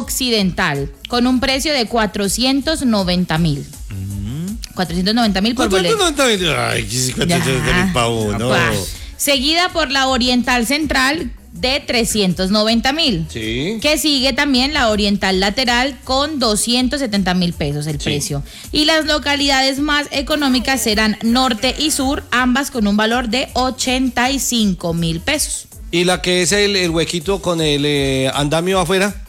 Occidental, con un precio de 490.000. 490.000 por boleto. 490.000. Ay, 490.000 pavos, no. Seguida por la Oriental Central de 390.000. Sí. Que sigue también la Oriental Lateral con 270.000 pesos el precio. Y las localidades más económicas serán Norte y Sur, ambas con un valor de 85.000 pesos. ¿Y la que es el huequito con el andamio afuera?